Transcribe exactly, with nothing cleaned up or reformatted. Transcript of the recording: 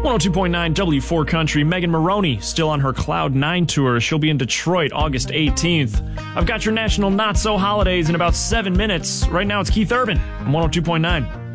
one oh two point nine W four Country. Megan Maroney still on her Cloud nine tour. She'll be in Detroit August eighteenth. I've got your national not-so holidays in about seven minutes. Right now it's Keith Urban on one oh two point nine.